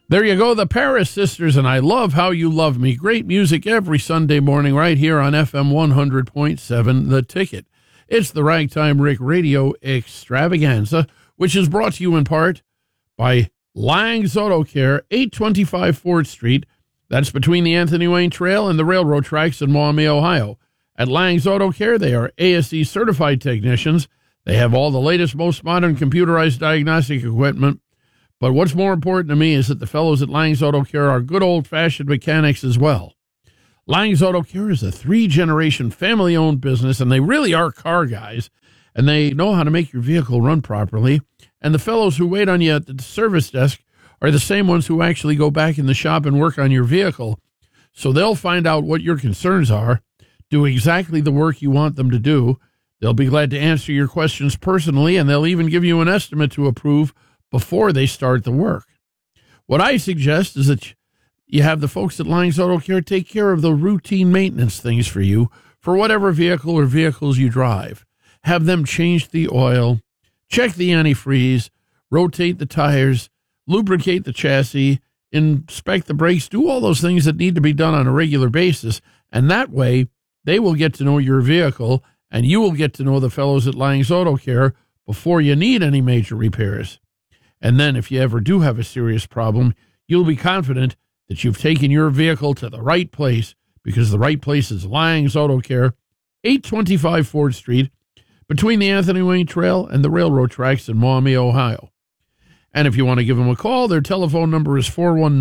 There you go, the Paris Sisters, and I Love How You Love Me. Great music every Sunday morning right here on FM 100.7, The Ticket. It's the Ragtime Rick Radio Extravaganza, which is brought to you in part by Lang's Auto Care, 825 4th Street. That's between the Anthony Wayne Trail and the railroad tracks in Maumee, Ohio. At Lang's Auto Care, they are ASE certified technicians. They have all the latest, most modern computerized diagnostic equipment. But what's more important to me is that the fellows at Lang's Auto Care are good old-fashioned mechanics as well. Lang's Auto Care is a 3-generation family-owned business, and they really are car guys, and they know how to make your vehicle run properly. And the fellows who wait on you at the service desk are the same ones who actually go back in the shop and work on your vehicle. So they'll find out what your concerns are, do exactly the work you want them to do. They'll be glad to answer your questions personally, and they'll even give you an estimate to approve before they start the work. What I suggest is that you have the folks at Lang's Auto Care take care of the routine maintenance things for you for whatever vehicle or vehicles you drive. Have them change the oil, check the antifreeze, rotate the tires, lubricate the chassis, inspect the brakes, do all those things that need to be done on a regular basis. And that way, they will get to know your vehicle, and you will get to know the fellows at Lang's Auto Care before you need any major repairs. And then if you ever do have a serious problem, you'll be confident that you've taken your vehicle to the right place, because the right place is Lang's Auto Care, 825 4th Street, between the Anthony Wayne Trail and the railroad tracks in Maumee, Ohio. And if you want to give them a call, their telephone number is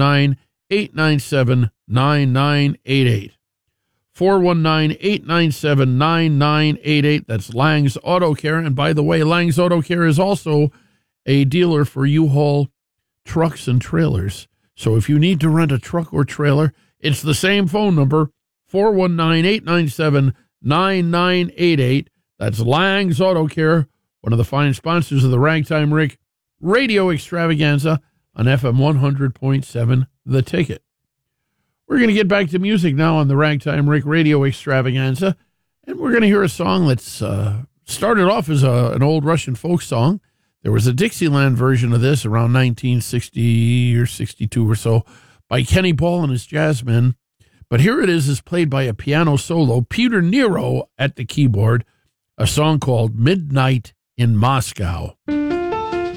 419-897-9988. 419-897-9988. That's Lang's Auto Care. And by the way, Lang's Auto Care is also a dealer for U-Haul trucks and trailers. So if you need to rent a truck or trailer, it's the same phone number, 419-897-9988. That's Lang's Auto Care, one of the fine sponsors of the Ragtime Rick Radio Extravaganza on FM 100.7, The Ticket. We're going to get back to music now on the Ragtime Rick Radio Extravaganza, and we're going to hear a song that's started off as an old Russian folk song. There was a Dixieland version of this around 1960 or 62 or so by Kenny Ball and his Jazzmen. But here it is played by a piano solo, Peter Nero at the keyboard, a song called Midnight in Moscow.